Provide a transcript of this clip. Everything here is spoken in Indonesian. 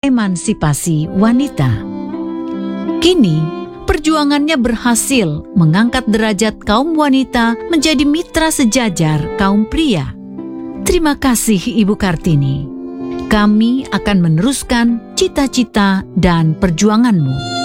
emansipasi wanita. Kini, perjuangannya berhasil mengangkat derajat kaum wanita menjadi mitra sejajar kaum pria. Terima kasih Ibu Kartini. Kami akan meneruskan cita-cita dan perjuanganmu.